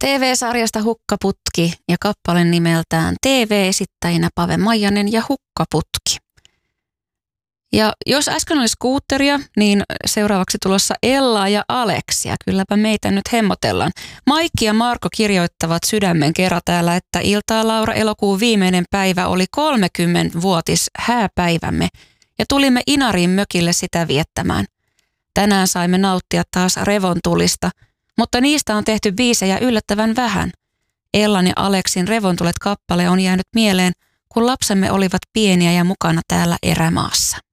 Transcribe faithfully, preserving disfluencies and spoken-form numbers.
T V-sarjasta Hukkaputki ja kappale nimeltään T V-esittäjinä Pave Maijanen ja Hukkaputki. Ja jos äsken oli skuutteria, niin seuraavaksi tulossa Ella ja Aleksia. Kylläpä meitä nyt hemmotellaan. Maikki ja Marko kirjoittavat sydämen kerran täällä, että Iltaa Laura elokuun viimeinen päivä oli kolmekymmenvuotis hääpäivämme ja tulimme Inariin mökille sitä viettämään. Tänään saimme nauttia taas revontulista, mutta niistä on tehty biisejä yllättävän vähän. Ellan ja Aleksin Revontulet kappale on jäänyt mieleen, kun lapsemme olivat pieniä ja mukana täällä erämaassa.